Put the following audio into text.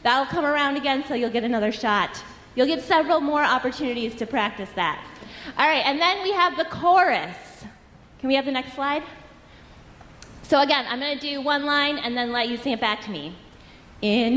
That'll come around again, so you'll get another shot. You'll get several more opportunities to practice that. All right, and then we have the chorus. Can we have the next slide? So again, I'm going to do one line and then let you sing it back to me. In